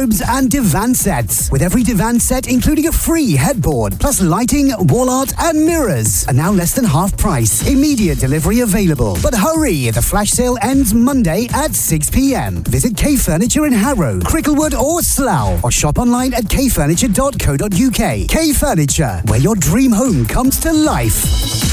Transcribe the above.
wardrobes and divan sets. With every divan set including a free headboard, plus lighting, wall art and mirrors. And now less than half price. Immediate delivery available. But hurry, the flash sale ends Monday at 6 p.m. Visit K Furniture in Harrow, Cricklewood or Slough, or shop online at kfurniture.co.uk. K Furniture, where your dream home comes to life.